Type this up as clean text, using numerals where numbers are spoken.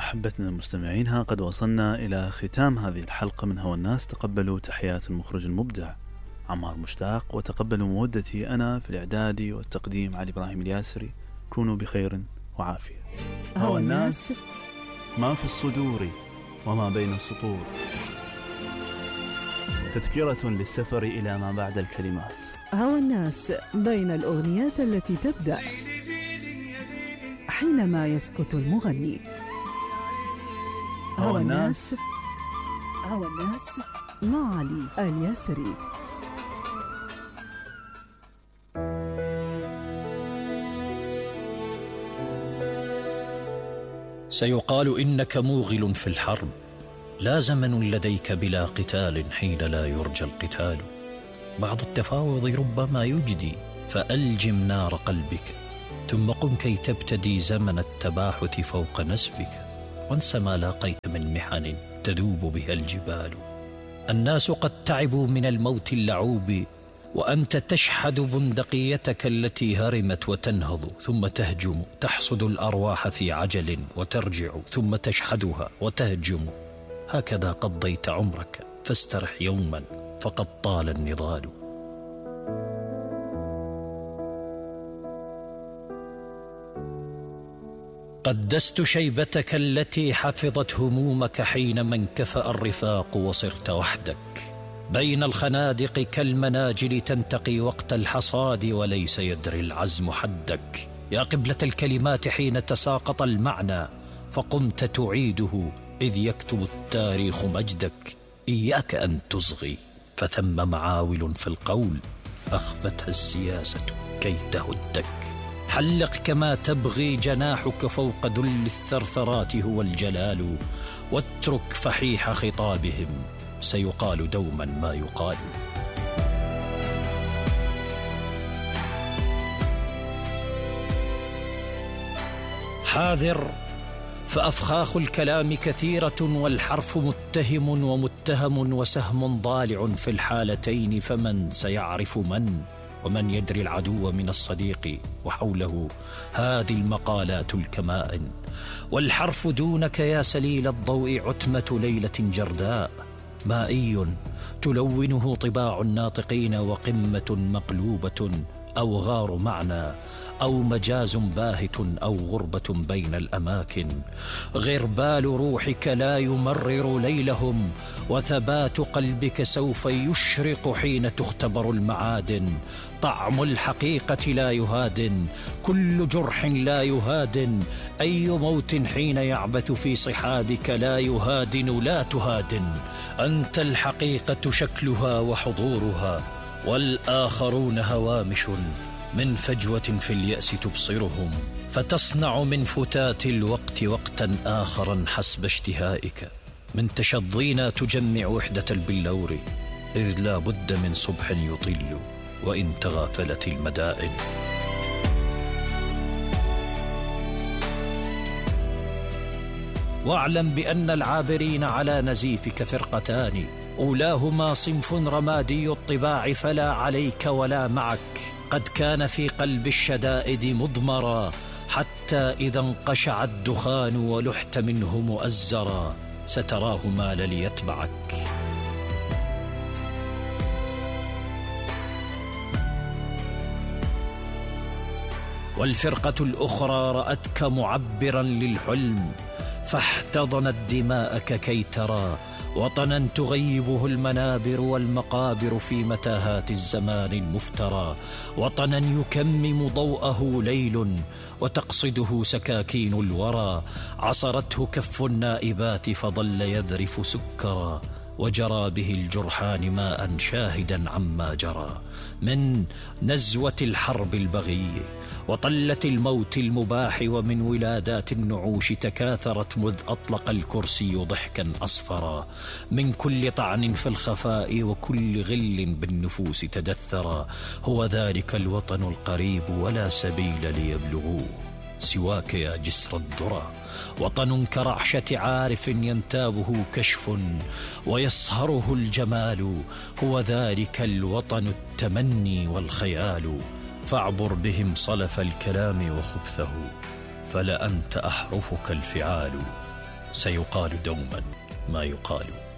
أحبتنا المستمعين، ها قد وصلنا إلى ختام هذه الحلقة من هوى الناس. تقبلوا تحيات المخرج المبدع عمار مشتاق، وتقبلوا مودتي أنا في الإعداد والتقديم علي إبراهيم الياسري. كونوا بخير وعافية. هوى الناس ما في الصدور وما بين السطور، تذكرة للسفر إلى ما بعد الكلمات. هوى الناس بين الأغنيات التي تبدأ حينما يسكت المغني. هوى الناس مع علي الياسري. سيقال إنك موغل في الحرب، لا زمن لديك بلا قتال حين لا يرجى القتال. بعض التفاوض ربما يجدي، فألجم نار قلبك، ثم قم كي تبتدي زمن التباحث فوق نسفك، وانس ما لاقيت من محن تذوب بها الجبال. الناس قد تعبوا من الموت اللعوب، وأنت تشحذ بندقيتك التي هرمت وتنهض ثم تهجم، تحصد الأرواح في عجل وترجع ثم تشحذها وتهجم. هكذا قضيت عمرك، فاسترح يوما فقد طال النضال. قدست شيبتك التي حفظت همومك حينما انكفأ الرفاق وصرت وحدك بين الخنادق كالمناجل، تنتقي وقت الحصاد وليس يدري العزم حدك. يا قبلة الكلمات حين تساقط المعنى، فقمت تعيده إذ يكتب التاريخ مجدك. إياك أن تصغي، فثم معاول في القول أخفتها السياسة كي تهدك. حلق كما تبغي، جناحك فوق ذل الثرثرات هو الجلال، واترك فحيح خطابهم، سيقال دوما ما يقال. حاذر، فأفخاخ الكلام كثيرة والحرف متهم ومتهم وسهم ضالع في الحالتين، فمن سيعرف من، ومن يدري العدو من الصديق، وحوله هذه المقالات الكمائن. والحرف دونك يا سليل الضوء عتمة ليلة جرداء، مائي تلونه طباع الناطقين، وقمة مقلوبة أو غار معنى أو مجاز باهت أو غربة بين الأماكن. غربال روحك لا يمرر ليلهم، وثبات قلبك سوف يشرق حين تختبر المعادن. طعم الحقيقة لا يهادن، كل جرح لا يهادن، أي موت حين يعبث في صحابك لا يهادن لا تهادن. أنت الحقيقة شكلها وحضورها، والآخرون هوامش من فجوة في اليأس تبصرهم، فتصنع من فتات الوقت وقتا آخرا حسب اشتهائك. من تشظينا تجمع وحدة البلور، إذ لا بد من صبح يطل وإن تغافلت المدائن. واعلم بأن العابرين على نزيفك فرقتان، أولاهما صنف رمادي الطباع فلا عليك ولا معك، قد كان في قلب الشدائد مضمرا، حتى إذا انقشع الدخان ولحت منه مؤزرا، ستراه مال ليتبعك. والفرقة الأخرى رأتك معبرا للحلم، فاحتضنت دماءك كي ترى وطنا تغيبه المنابر والمقابر في متاهات الزمان المفترى، وطنا يكمم ضوءه ليل وتقصده سكاكين الورى، عصرته كف النائبات فظل يذرف سكرا، وجرى به الجرحان ماء شاهدا عما جرى من نزوة الحرب البغي وطلة الموت المباح، ومن ولادات النعوش تكاثرت مذ أطلق الكرسي ضحكا أصفرا، من كل طعن في الخفاء وكل غل بالنفوس تدثرا. هو ذلك الوطن القريب ولا سبيل ليبلغوه سواك يا جسر الذرى، وطن كرعشة عارف ينتابه كشف ويصهره الجمال، هو ذلك الوطن التمني والخيال. فاعبر بهم صلف الكلام وخبثه، فلأنت أحرفك الفعال، سيقال دوما ما يقال.